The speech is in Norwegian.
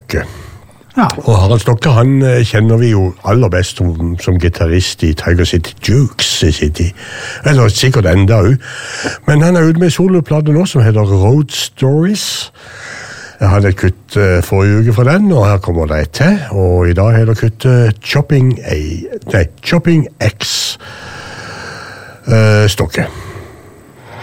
Stokke. Ja. Og Harald Stokke, han kjenner vi jo aller best som gitarrist i Tiger City Dukes i sin tid. Eller sikkert enda jo. Men han ute med soloplate nå som heter Road Stories. Jeg hadde et kutt forrige uke for den, og her kommer det et til. Og i dag heter kuttet Chopping X Stokke.